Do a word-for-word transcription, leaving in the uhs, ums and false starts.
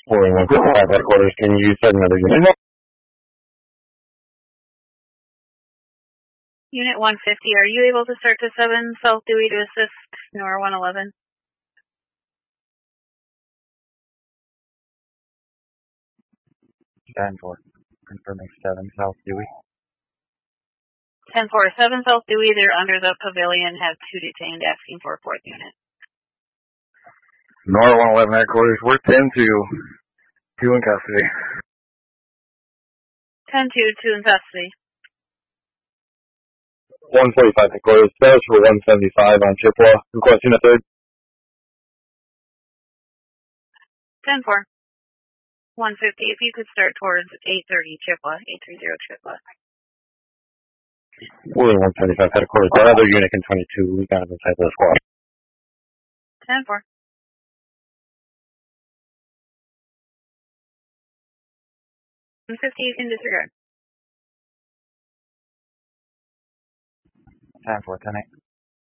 Boring one fifty-five headquarters, can you start another unit? Unit one fifty, are you able to start to seven South Dewey to assist Nora one eleven? ten four, confirming seven South Dewey. ten four, seven South Dewey, they're under the pavilion, have two detained, asking for a fourth unit. Nora one eleven headquarters, we're ten two, two in custody. ten two, two in custody. one forty-five headquarters, status for one seventy-five on Chippewa, requesting a third. ten four. one fifty, if you could start towards eight thirty Chippewa, eight thirty Chippewa. William one seventy-five headquarters, our other unit in twenty-two, we got him inside the squad. ten four. one fifty, you can disregard. ten four, ten eight.